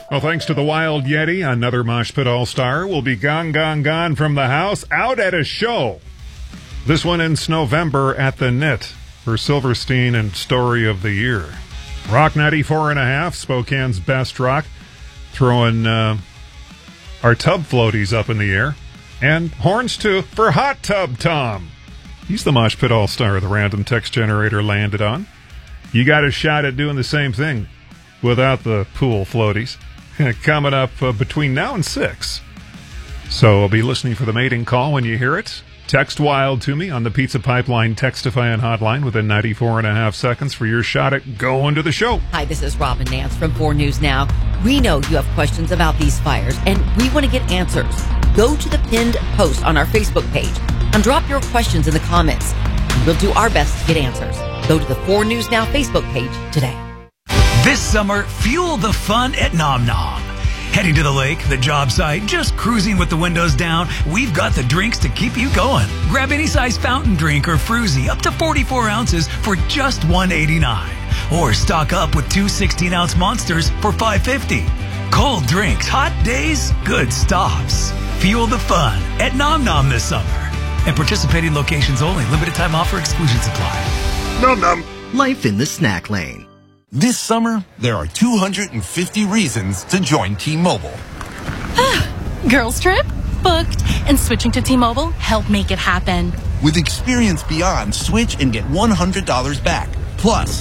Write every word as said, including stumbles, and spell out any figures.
Well, thanks to the Wild Yeti, another Mosh Pit All-Star will be gone, gone, gone from the house, out at a show. This one ends November at the Knit for Silverstein and Story of the Year. Rock ninety-four and a half, Spokane's best rock, throwing uh, our tub floaties up in the air. And horns, too, for Hot Tub Tom. He's the Mosh Pit All-Star the random text generator landed on. You got a shot at doing the same thing without the pool floaties. Coming up uh, between now and six. So I'll be listening for the mating call when you hear it. Text WILD to me on the Pizza Pipeline Textify hotline within ninety-four and a half seconds for your shot at going to the show. Hi, this is Robin Nance from four News Now. We know you have questions about these fires, and we want to get answers. Go to the pinned post on our Facebook page and drop your questions in the comments. And we'll do our best to get answers. Go to the four News Now Facebook page today. This summer, fuel the fun at Nom Nom. Heading to the lake, the job site, just cruising with the windows down, we've got the drinks to keep you going. Grab any size fountain drink or fruzy up to forty-four ounces for just one eighty-nine. Or stock up with two sixteen-ounce monsters for five fifty. Cold drinks, hot days, good stops. Fuel the fun at Nom Nom this summer. And participating locations only. Limited time offer, exclusions apply. Nom Nom. Life in the snack lane. This summer, there are two hundred fifty reasons to join T-Mobile. Girls trip? Booked. And switching to T-Mobile helped make it happen. With Experience Beyond, switch and get one hundred dollars back. Plus,